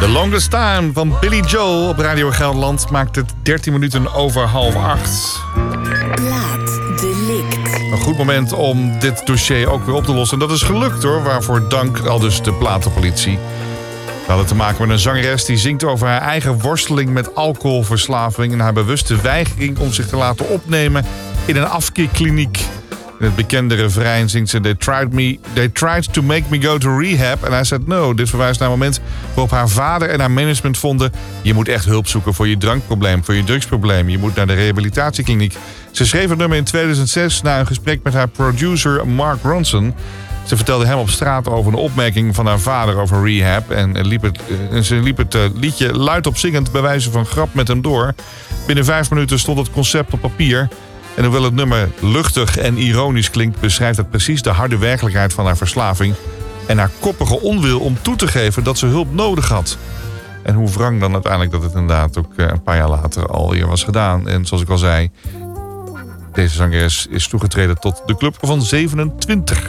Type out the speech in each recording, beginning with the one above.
The Longest Time van Billy Joel op Radio Gelderland maakt het 13 minuten over 7:30. Plaatsdelict. Een goed moment om dit dossier ook weer op te lossen. En dat is gelukt hoor, waarvoor dank al dus de platenpolitie. We hadden te maken met een zangeres die zingt over haar eigen worsteling met alcoholverslaving en haar bewuste weigering om zich te laten opnemen in een afkeerkliniek. In het bekende refrein zingt ze: They tried to make me go to rehab. And I said no. Dit verwijst naar een moment waarop haar vader en haar management vonden: je moet echt hulp zoeken voor je drankprobleem, voor je drugsprobleem. Je moet naar de rehabilitatiekliniek. Ze schreef het nummer in 2006 na een gesprek met haar producer Mark Ronson. Ze vertelde hem op straat over een opmerking van haar vader over rehab. En ze liep het liedje luidop zingend bij wijze van grap met hem door. Binnen 5 minuten stond het concept op papier. En hoewel het nummer luchtig en ironisch klinkt, beschrijft het precies de harde werkelijkheid van haar verslaving en haar koppige onwil om toe te geven dat ze hulp nodig had. En hoe wrang dan uiteindelijk dat het inderdaad ook een paar jaar later alweer was gedaan. En zoals ik al zei, deze zangeres is toegetreden tot de club van 27.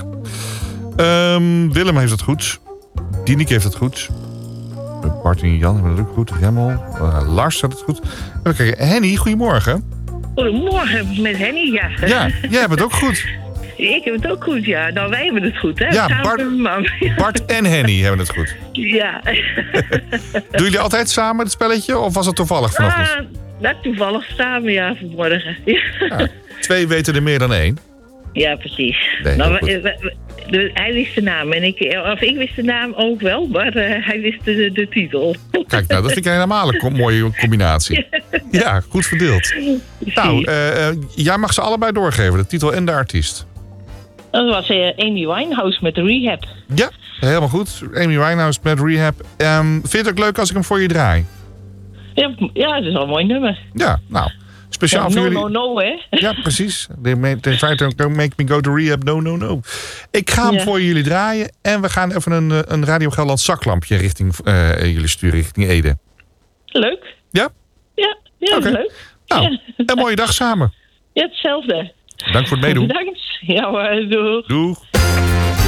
Willem heeft het goed. Dinique heeft het goed. Bart en Jan hebben het ook goed. Remmel. Lars had het goed. Even kijken. Henny, goedemorgen. Goedemorgen, met Henny, ja. Ja, jij hebt het ook goed. Ik heb het ook goed, ja. Nou, wij hebben het goed, hè. Ja, Bart en Henny hebben het goed. Ja. Doen jullie altijd samen het spelletje? Of was het toevallig vanochtend? Toevallig samen, ja, vanmorgen. Ja, 2 weten er meer dan 1. Ja, precies. Nee, nou, hij wist de naam. En ik wist de naam ook wel, maar hij wist de titel. Kijk, nou, dat vind ik helemaal een mooie combinatie. Ja, goed verdeeld. Nou, jij mag ze allebei doorgeven, de titel en de artiest. Dat was Amy Winehouse met Rehab. Ja, helemaal goed. Amy Winehouse met Rehab. Vind je het ook leuk als ik hem voor je draai? Ja, het is wel een mooi nummer. Ja, nou. Speciaal voor jullie. No, hè? Ja, precies. They try to make me go to rehab. No. Ik ga hem voor jullie draaien. En we gaan even een Radio Gelderland zaklampje richting jullie sturen, richting Ede. Leuk. Ja? Ja, okay. Leuk. Nou, een mooie dag samen. Ja, hetzelfde. Dank voor het meedoen. Bedankt. Ja, doeg. Doeg.